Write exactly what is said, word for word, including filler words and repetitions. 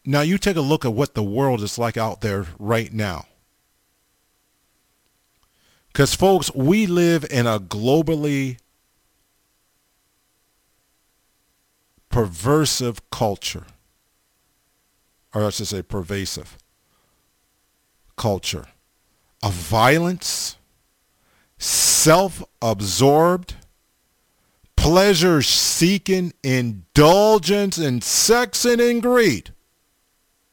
Now you take a look at what the world is like out there right now. Because, folks, we live in a globally perversive culture. Or I should say pervasive culture of violence, self-absorbed, pleasure-seeking indulgence in sex and in greed.